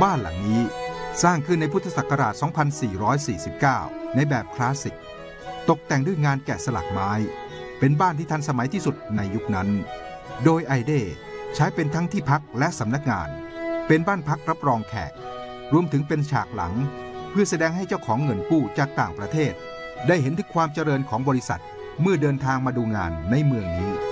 บ้านหลังนี้สร้างขึ้นในพุทธศักราช 2449 ในแบบคลาสสิกตกแต่งด้วยงานแกะสลักไม้เป็นบ้านที่ทันสมัยที่สุดในยุคนั้นโดยไอเดใช้เป็นทั้งที่พักและสำนักงานเป็นบ้านพักรับรองแขกรวมถึงเป็นฉากหลังเพื่อแสดงให้เจ้าของเงินกู้จากต่างประเทศได้เห็นถึงความเจริญของบริษัทเมื่อเดินทางมาดูงานในเมืองนี้